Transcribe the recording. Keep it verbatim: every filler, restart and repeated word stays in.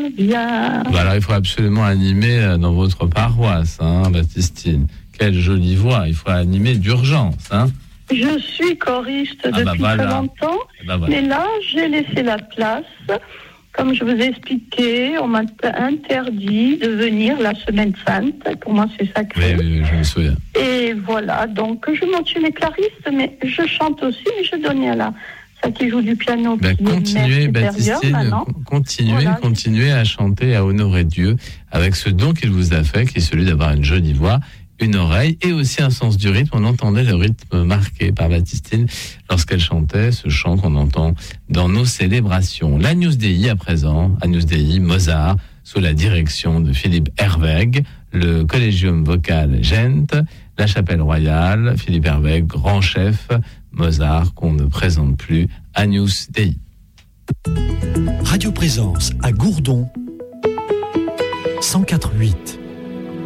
bien. Bah alors, il faut absolument animer dans votre paroisse, hein, Baptistine. Quelle jolie voix, il faut animer d'urgence, hein. Je suis choriste Ah depuis bah voilà. très longtemps, bah voilà. mais là, j'ai laissé la place. Comme je vous ai expliqué, on m'a interdit de venir la semaine sainte. Pour moi, c'est sacré. Oui, oui, oui, je me souviens. Et voilà, donc je mentionnais clariste, mais je chante aussi, mais je donnais à la... ça qui joue du piano. Ben, continuez, Baptistine, continuez, voilà. continuez à chanter, à honorer Dieu avec ce don qu'il vous a fait, qui est celui d'avoir une jolie voix, une oreille et aussi un sens du rythme. On entendait le rythme marqué par Baptistine lorsqu'elle chantait ce chant qu'on entend dans nos célébrations. L'Agnus Dei à présent, Agnus Dei, Mozart, sous la direction de Philippe Herwegh, le Collegium Vocal Gent, la Chapelle Royale, Philippe Herwegh, grand chef, Mozart qu'on ne présente plus, Agnus Dei. Radio Présence à Gourdon, cent quatre virgule huit.